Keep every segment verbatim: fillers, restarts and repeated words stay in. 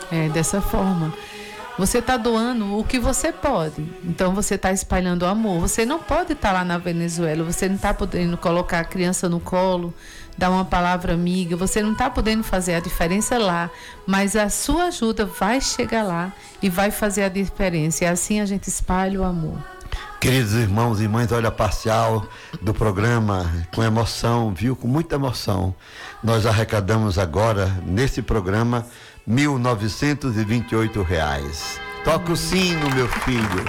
é, dessa forma. Você está doando o que você pode. Então, você está espalhando o amor. Você não pode estar lá na Venezuela. Você não está podendo colocar a criança no colo, dar uma palavra amiga. Você não está podendo fazer a diferença lá. Mas a sua ajuda vai chegar lá e vai fazer a diferença. E assim a gente espalha o amor. Queridos irmãos e irmãs, olha a parcial do programa, com emoção, viu? Com muita emoção. Nós arrecadamos agora, nesse programa, mil novecentos e vinte e oito reais. Toca o sino, meu filho.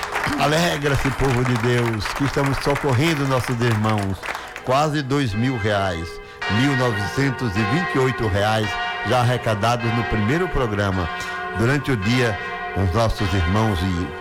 Alegra-se, povo de Deus, que estamos socorrendo nossos irmãos. Quase dois mil reais. mil novecentos e vinte e oito reais já arrecadados no primeiro programa. Durante o dia, os nossos irmãos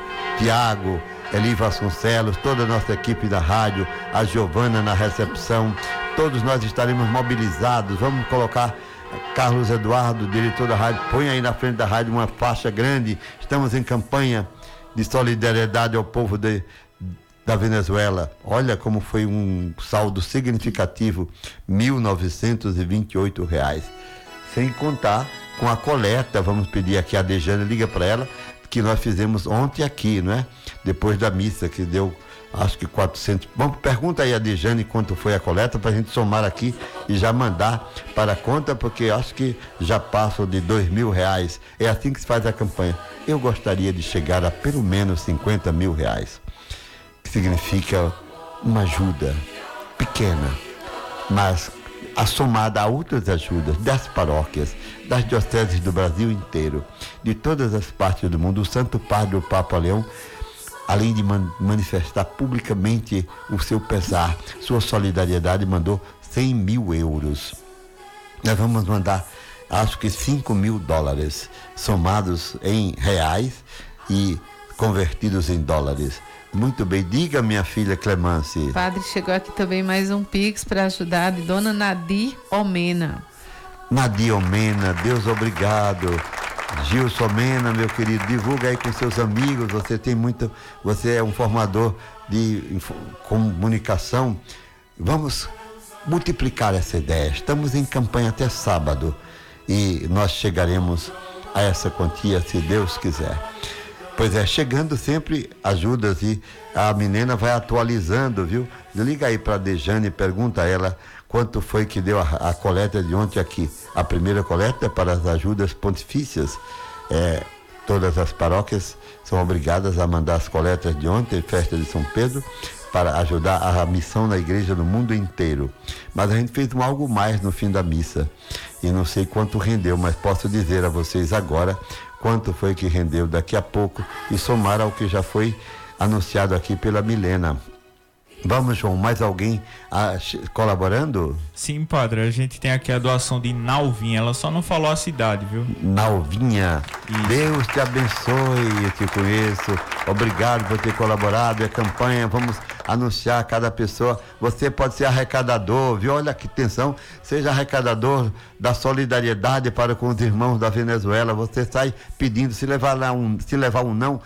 e Tiago, Eli Vasconcelos, toda a nossa equipe da rádio, a Giovana na recepção, todos nós estaremos mobilizados. Vamos colocar Carlos Eduardo, diretor da rádio, põe aí na frente da rádio uma faixa grande. Estamos em campanha de solidariedade ao povo de, da Venezuela. Olha como foi um saldo significativo, mil novecentos e vinte e oito reais. Sem contar com a coleta, vamos pedir aqui a Dejane, liga para ela, que nós fizemos ontem aqui, não é? Depois da missa, que deu, acho que quatrocentos. Vamos, pergunta aí a Dejane quanto foi a coleta, para a gente somar aqui e já mandar para a conta, porque acho que já passou de dois mil reais. É assim que se faz a campanha. Eu gostaria de chegar a pelo menos cinquenta mil reais, que significa uma ajuda pequena, mas assomada a outras ajudas das paróquias, das dioceses do Brasil inteiro, de todas as partes do mundo. O Santo Padre, o Papa Leão, além de man- manifestar publicamente o seu pesar, sua solidariedade, mandou cem mil euros. Nós vamos mandar, acho que cinco mil dólares, somados em reais e convertidos em dólares. Muito bem, diga, minha filha Clemence. Padre, chegou aqui também mais um Pix para ajudar, de Dona Nadir Omena. Nadir Omena, Deus obrigado. Gilson Omena, meu querido, divulga aí com seus amigos. Você tem muito, você é um formador de info, comunicação. Vamos multiplicar essa ideia. Estamos em campanha até sábado e nós chegaremos a essa quantia, se Deus quiser. Pois é, chegando sempre ajudas e a menina vai atualizando, viu? Liga aí para a Dejane e pergunta a ela quanto foi que deu a, a coleta de ontem aqui. A primeira coleta é para as ajudas pontifícias. É, todas as paróquias são obrigadas a mandar as coletas de ontem, festa de São Pedro, para ajudar a missão na igreja no mundo inteiro. Mas a gente fez um algo mais no fim da missa. E não sei quanto rendeu, mas posso dizer a vocês agora quanto foi que rendeu daqui a pouco e somar ao que já foi anunciado aqui pela Milena. Vamos, João, mais alguém ah, colaborando? Sim, padre, a gente tem aqui a doação de Nalvinha, ela só não falou a cidade, viu? Nalvinha, isso. Deus te abençoe, eu te conheço, obrigado por ter colaborado, é a campanha, vamos anunciar a cada pessoa, você pode ser arrecadador, viu? Olha que atenção, seja arrecadador da solidariedade para com os irmãos da Venezuela, você sai pedindo, se levar, lá um, se levar um não,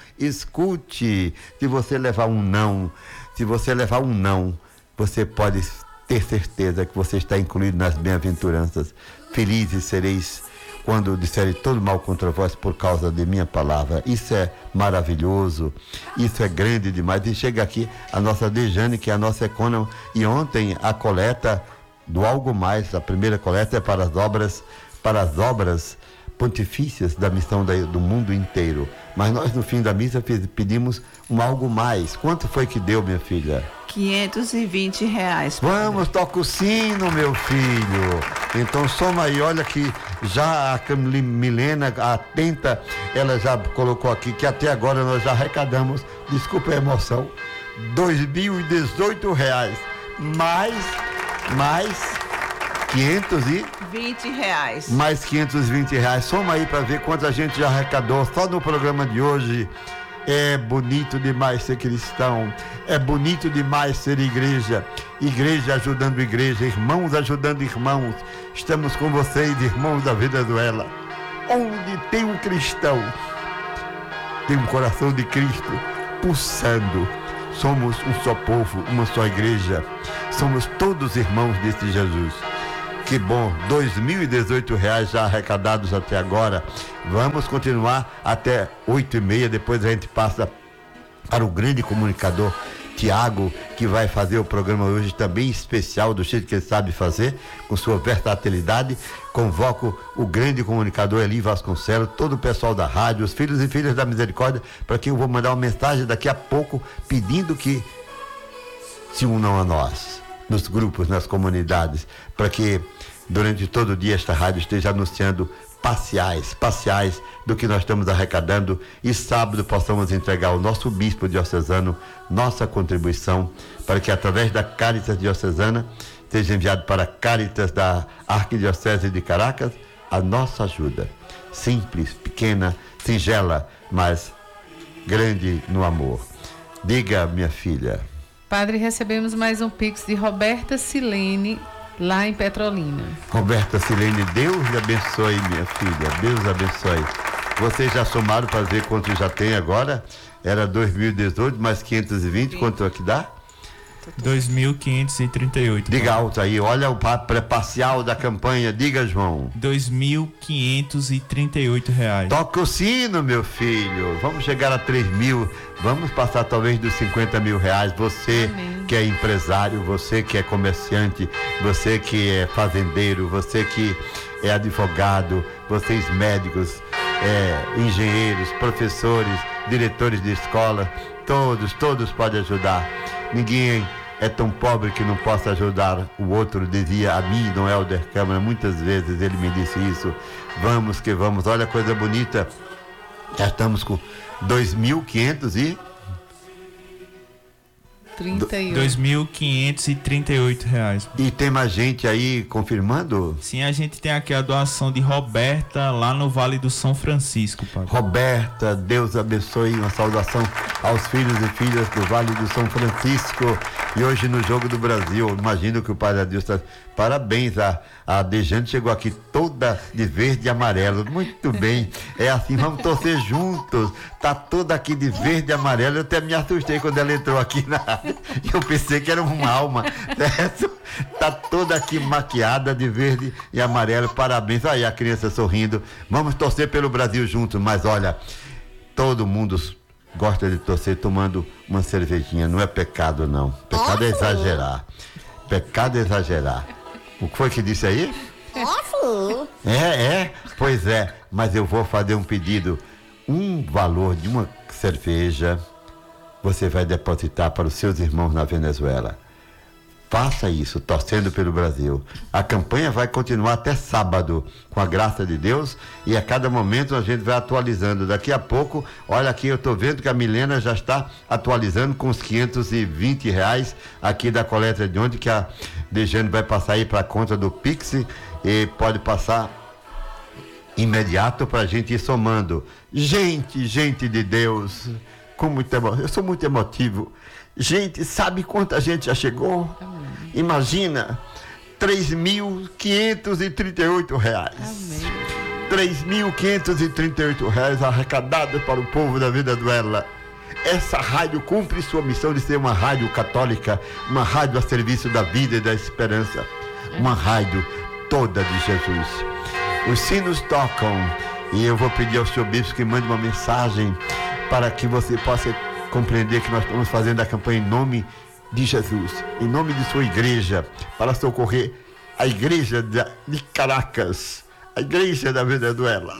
escute, se você levar um não, se você levar um não, você pode ter certeza que você está incluído nas bem-aventuranças. Felizes sereis quando disserem todo mal contra vós por causa de minha palavra. Isso é maravilhoso, isso é grande demais. E chega aqui a nossa Dejane, que é a nossa econômica, e ontem a coleta do Algo Mais, a primeira coleta é para as obras, para as obras pontifícias da missão da, do mundo inteiro. Mas nós no fim da missa pedimos um algo mais. Quanto foi que deu, minha filha? quinhentos e vinte reais. Vamos, toca o sino, meu filho. Então soma aí, olha que já a Milena, atenta, ela já colocou aqui que até agora nós já arrecadamos, desculpa a emoção, dois mil e dezoito reais. Mais, mais quinhentos e vinte reais. Mais quinhentos e vinte reais. Soma aí para ver quanto a gente já arrecadou só no programa de hoje. É bonito demais ser cristão. É bonito demais ser igreja. Igreja ajudando igreja. Irmãos ajudando irmãos. Estamos com vocês, irmãos da Venezuela. Onde tem um cristão, tem um coração de Cristo pulsando. Somos um só povo, uma só igreja. Somos todos irmãos desse Jesus. Que bom, dois mil e dezoito reais já arrecadados até agora. Vamos continuar até oito e meia, depois a gente passa para o grande comunicador Tiago, que vai fazer o programa hoje também especial, do jeito que ele sabe fazer, com sua versatilidade. Convoco o grande comunicador Eli Vasconcelos, todo o pessoal da rádio, os filhos e filhas da misericórdia, para quem eu vou mandar uma mensagem daqui a pouco, pedindo que se unam a nós, nos grupos, nas comunidades, para que durante todo o dia esta rádio esteja anunciando parciais, parciais do que nós estamos arrecadando, e sábado possamos entregar ao nosso bispo diocesano nossa contribuição, para que através da Caritas Diocesana seja enviado para a Caritas da Arquidiocese de Caracas a nossa ajuda, simples, pequena, singela, mas grande no amor. Diga, minha filha. Padre, recebemos mais um Pix de Roberta Silene, lá em Petrolina. Roberta Silene, Deus lhe abençoe, minha filha, Deus abençoe. Vocês já somaram para ver quanto já tem agora? Era dois mil e dezoito mais quinhentos e vinte, quanto é que dá? dois mil quinhentos e trinta e oito. Diga alto aí, olha o pré-parcial da campanha, diga, João. dois mil quinhentos e trinta e oito reais. Toca o sino, meu filho. Vamos chegar a três mil, vamos passar talvez dos cinquenta mil reais. Você Amém. Que é empresário, você que é comerciante, você que é fazendeiro, você que é advogado, vocês médicos, é, engenheiros, professores, diretores de escola, todos, todos podem ajudar. Ninguém é tão pobre que não possa ajudar o outro, dizia a mim, Dom Helder Câmara, muitas vezes ele me disse isso. Vamos que vamos, olha a coisa bonita, já estamos com dois mil quinhentos e trinta e oito. dois mil quinhentos e trinta e oito reais. E tem mais gente aí confirmando? Sim, a gente tem aqui a doação de Roberta, lá no Vale do São Francisco, Padre. Roberta, Deus abençoe, uma saudação aos filhos e filhas do Vale do São Francisco. E hoje no Jogo do Brasil, imagino que o Padre Adilson está... Parabéns, a, a Dejane chegou aqui toda de verde e amarelo. Muito bem, é assim, vamos torcer juntos. Tá toda aqui de verde e amarelo. Eu até me assustei quando ela entrou aqui na área. Eu pensei que era uma alma, certo? Tá toda aqui maquiada de verde e amarelo. Parabéns, aí a criança sorrindo. Vamos torcer pelo Brasil juntos, mas olha, todo mundo gosta de torcer tomando uma cervejinha. Não é pecado, não. Pecado é exagerar. Pecado é exagerar. O que foi que disse aí? É sim. É, é? Pois é. Mas eu vou fazer um pedido. Um valor de uma cerveja você vai depositar para os seus irmãos na Venezuela. Faça isso, torcendo pelo Brasil. A campanha vai continuar até sábado, com a graça de Deus, e a cada momento a gente vai atualizando. Daqui a pouco, olha aqui, eu estou vendo que a Milena já está atualizando com os quinhentos e vinte reais aqui da coleta de ontem, que a Dejane vai passar aí para a conta do Pix, e pode passar imediato para a gente ir somando. Gente, gente de Deus, com muita emo... eu sou muito emotivo. Gente, sabe quanta gente já chegou? Amém. Imagina, três mil quinhentos e trinta e oito reais. Amém. três mil quinhentos e trinta e oito reais arrecadados para o povo da Venezuela. Essa rádio cumpre sua missão de ser uma rádio católica, uma rádio a serviço da vida e da esperança, uma rádio toda de Jesus. Os sinos tocam e eu vou pedir ao senhor bispo que mande uma mensagem para que você possa compreender que nós estamos fazendo a campanha em nome de Jesus, em nome de sua igreja, para socorrer a igreja de Caracas, a igreja da Venezuela.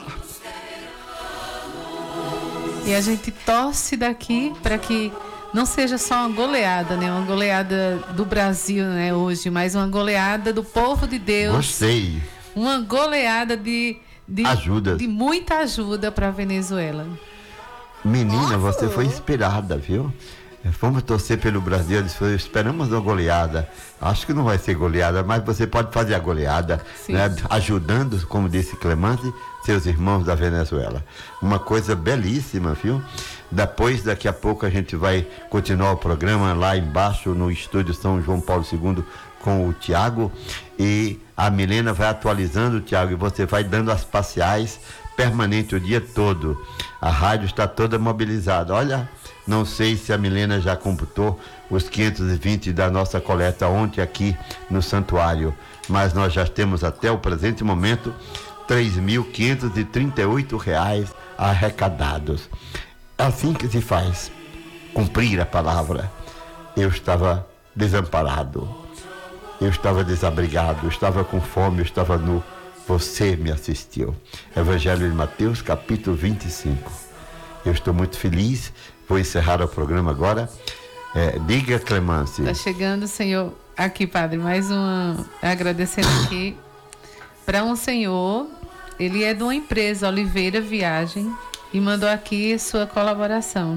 E a gente torce daqui para que não seja só uma goleada, né? Uma goleada do Brasil, né, hoje, mas uma goleada do povo de Deus. Gostei. Uma goleada de, de, ajuda. de muita ajuda para a Venezuela. Menina, você foi inspirada, viu? Vamos torcer pelo Brasil. Eles foram, esperamos uma goleada. Acho que não vai ser goleada, mas você pode fazer a goleada, né? Ajudando, como disse Clemante, seus irmãos da Venezuela. Uma coisa belíssima, viu? Depois, daqui a pouco, a gente vai continuar o programa lá embaixo no estúdio São João Paulo segundo com o Tiago, e a Milena vai atualizando, Tiago, e você vai dando as parciais permanente o dia todo. A rádio está toda mobilizada. Olha, não sei se a Milena já computou os quinhentos e vinte da nossa coleta ontem aqui no santuário, mas nós já temos até o presente momento três mil quinhentos e trinta e oito reais arrecadados. É assim que se faz cumprir a palavra. Eu estava desamparado, eu estava desabrigado, eu estava com fome, eu estava nu. Você me assistiu. Evangelho de Mateus, capítulo vinte e cinco. Eu estou muito feliz. Vou encerrar o programa agora. É, diga, Clemence. Está chegando, Senhor, aqui, Padre, mais uma, agradecendo aqui para um senhor. Ele é de uma empresa, Oliveira Viagem, e mandou aqui sua colaboração.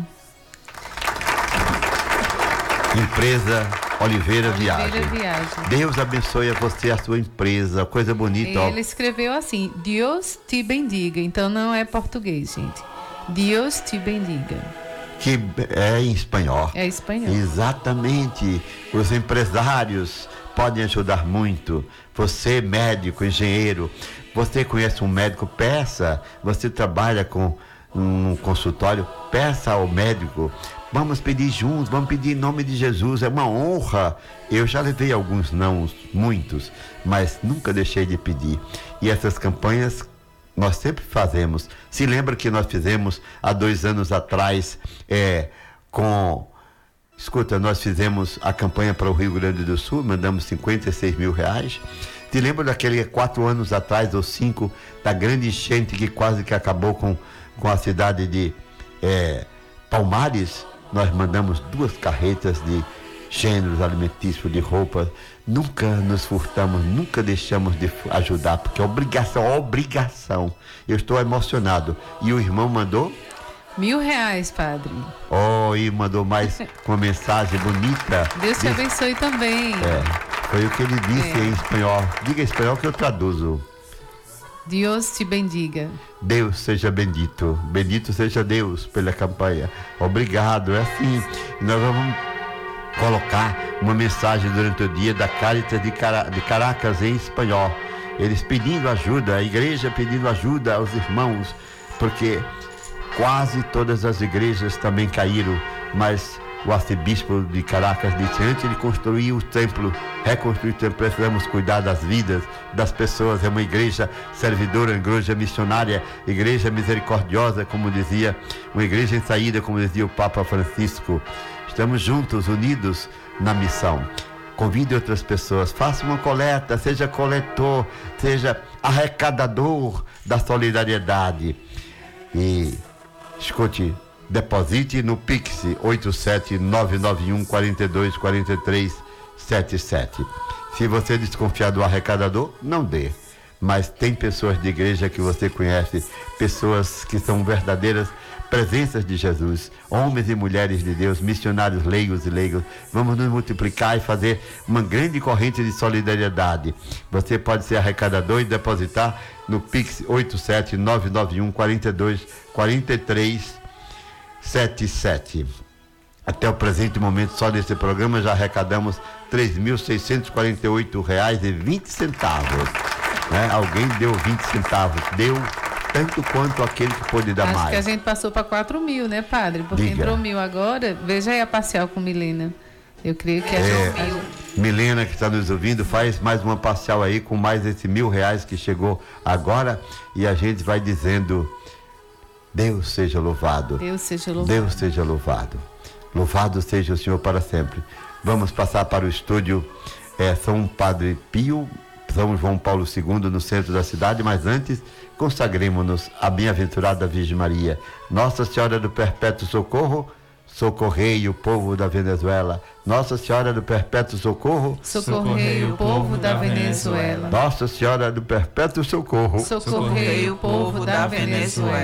Empresa Oliveira, Oliveira Viagem. Viagem. Deus abençoe a você, a sua empresa, coisa bonita. Ele escreveu assim, Deus te bendiga. Então não é português, gente. Deus te bendiga. Que é em espanhol. É espanhol. Exatamente. Os empresários podem ajudar muito. Você, médico, engenheiro, você conhece um médico, peça. Você trabalha com um consultório, peça ao médico. Vamos pedir juntos, vamos pedir em nome de Jesus, é uma honra. Eu já levei alguns não, muitos, mas nunca deixei de pedir. E essas campanhas nós sempre fazemos. Se lembra que nós fizemos há dois anos atrás, é, com... Escuta, nós fizemos a campanha para o Rio Grande do Sul, mandamos cinquenta e seis mil reais. Se lembra daquele quatro anos atrás, ou cinco, da grande enchente que quase que acabou com, com a cidade de é, Palmares? Nós mandamos duas carretas de gêneros alimentícios, de roupas. Nunca nos furtamos, nunca deixamos de ajudar, porque é obrigação, obrigação. Eu estou emocionado. E o irmão mandou? Mil reais, Padre. Oh, e mandou mais uma mensagem bonita. Deus te Diz, abençoe também. É, foi o que ele disse É. em espanhol. Diga em espanhol que eu traduzo. Deus te bendiga. Deus seja bendito. Bendito seja Deus pela campanha. Obrigado. É assim. Nós vamos colocar uma mensagem durante o dia da Caritas de, Cara, de Caracas em espanhol. Eles pedindo ajuda, a igreja pedindo ajuda aos irmãos, porque quase todas as igrejas também caíram, mas o arcebispo de Caracas disse, antes de construir o templo, reconstruir o templo, precisamos cuidar das vidas das pessoas. É uma igreja servidora, uma igreja missionária, igreja misericordiosa, como dizia, uma igreja em saída, como dizia o Papa Francisco. Estamos juntos, unidos na missão. Convide outras pessoas, faça uma coleta, seja coletor, seja arrecadador da solidariedade. E escute, deposite no Pix oito sete nove nove um quatro dois quatro três sete sete. Se você desconfiar do arrecadador, não dê. Mas tem pessoas de igreja que você conhece, pessoas que são verdadeiras presenças de Jesus, homens e mulheres de Deus, missionários leigos e leigos. Vamos nos multiplicar e fazer uma grande corrente de solidariedade. Você pode ser arrecadador e depositar no Pix oito sete nove nove um quatro dois quatro três sete sete. Até o presente momento, só nesse programa, já arrecadamos três mil seiscentos e quarenta e oito reais e vinte centavos. Né? Alguém deu vinte centavos, deu tanto quanto aquele que pôde dar Acho mais. que a gente passou para quatro mil, né, Padre? Porque Diga. entrou mil agora. Veja aí a parcial com Milena. Eu creio que é, É, mil. Milena, que está nos ouvindo, faz mais uma parcial aí com mais esse mil reais que chegou agora, e a gente vai dizendo, Deus seja louvado. Deus seja louvado. Deus seja louvado. Louvado seja o Senhor para sempre. Vamos passar para o estúdio é, São Padre Pio, São João Paulo segundo, no centro da cidade, mas antes consagremos-nos à bem-aventurada Virgem Maria. Nossa Senhora do Perpétuo Socorro, socorrei o povo da Venezuela. Nossa Senhora do Perpétuo Socorro, Socorrei o povo da Venezuela. Nossa Senhora do Perpétuo Socorro, Socorrei o povo da Venezuela.